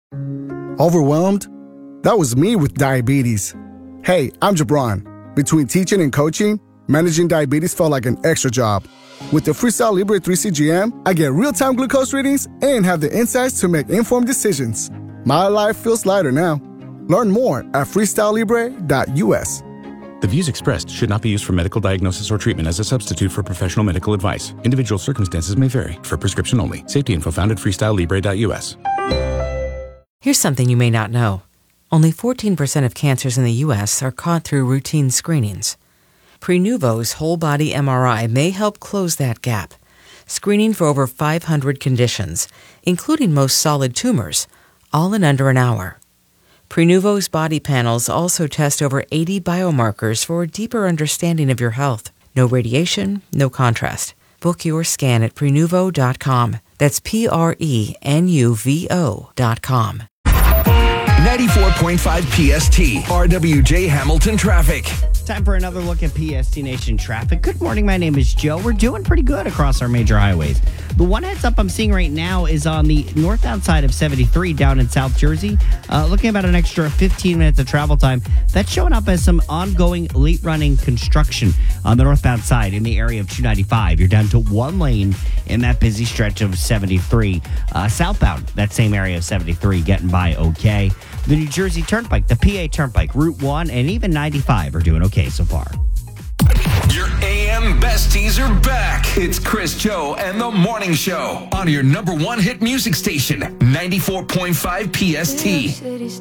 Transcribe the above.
Overwhelmed? That was me with diabetes. Hey, I'm Jabron. Between teaching and coaching, managing diabetes felt like an extra job. With the Freestyle Libre 3 CGM, I get real-time glucose readings and have the insights to make informed decisions. My life feels lighter now. Learn more at freestylelibre.us. The views expressed should not be used for medical diagnosis or treatment as a substitute for professional medical advice. Individual circumstances may vary. For prescription only. Safety info found at freestylelibre.us. Here's something you may not know. Only 14% of cancers in the U.S. are caught through routine screenings. Prenuvo's whole-body MRI may help close that gap, screening for over 500 conditions, including most solid tumors, all in under an hour. Prenuvo's body panels also test over 80 biomarkers for a deeper understanding of your health. No radiation, no contrast. Book your scan at Prenuvo.com. That's Prenuvo.com. 94.5 PST, RWJ Hamilton Traffic. Time for another look at PST Nation traffic. Good morning, my name is Joe. We're doing pretty good across our major highways. The one heads up I'm seeing right now is on the northbound side of 73 down in South Jersey. Looking about an extra 15 minutes of travel time. That's showing up as some ongoing late running construction on the northbound side in the area of 295. You're down to one lane in that busy stretch of 73. Southbound, that same area of 73, getting by okay. The New Jersey Turnpike, the PA Turnpike, Route 1, and even 95 are doing okay so far. Your AM besties are back. It's Chris, Joe, and the Morning Show on your number one hit music station, 94.5 PST.